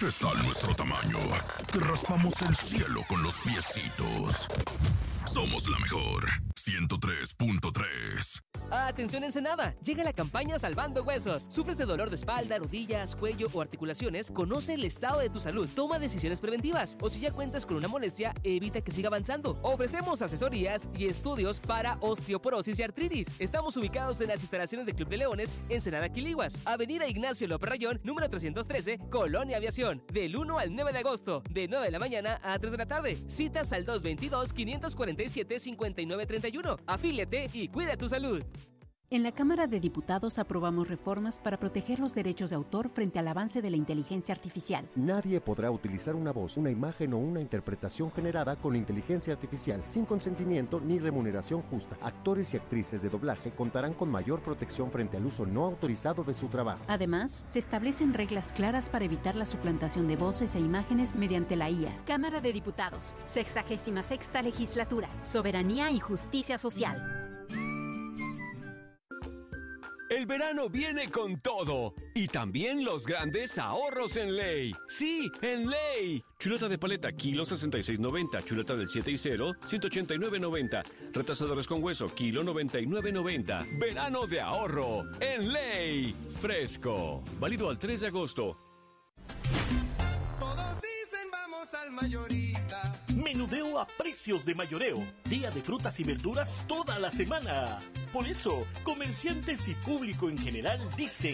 está nuestro tamaño, que raspamos el cielo con los piecitos. Somos la mejor, 103.3. Atención Ensenada, llega la campaña Salvando Huesos. ¿Sufres de dolor de espalda, rodillas, cuello o articulaciones? Conoce el estado de tu salud, toma decisiones preventivas. O si ya cuentas con una molestia, evita que siga avanzando. Ofrecemos asesorías y estudios para osteoporosis y artritis. Estamos ubicados en las instalaciones de Club de Leones, Ensenada Quiliguas, Avenida Ignacio López Rayón, número 313, Colonia Aviación, del 1 al 9 de agosto, de 9 de la mañana a 3 de la tarde. Citas al 222-547-5931. Afíliate y cuida tu salud. En la Cámara de Diputados aprobamos reformas para proteger los derechos de autor frente al avance de la inteligencia artificial. Nadie podrá utilizar una voz, una imagen o una interpretación generada con inteligencia artificial sin consentimiento ni remuneración justa. Actores y actrices de doblaje contarán con mayor protección frente al uso no autorizado de su trabajo. Además, se establecen reglas claras para evitar la suplantación de voces e imágenes mediante la IA. Cámara de Diputados, 66ª Legislatura, Soberanía y Justicia Social. El verano viene con todo y también los grandes ahorros en Ley. Sí, en Ley. Chuleta de paleta, kilo 66.90. Chuleta del 7 y 0, 189.90. Retazadores con hueso, kilo 99.90. Verano de ahorro en Ley. Fresco. Válido al 3 de agosto. Todos dicen vamos al mayorista. Menudeo a precios de mayoreo. Día de frutas y verduras toda la semana. Por eso, comerciantes y público en general dicen: